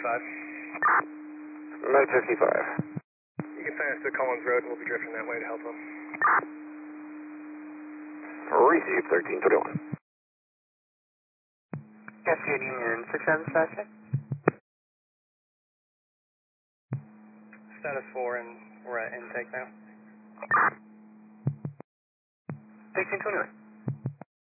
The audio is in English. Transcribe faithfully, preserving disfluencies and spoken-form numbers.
fifty-five. Med fifty-five. You can send us to Collins Road and we'll be drifting that way to help them. Receive thirteen twenty-one. Cascade Union six seven five check. Status four and we're at intake now. thirteen twenty-one.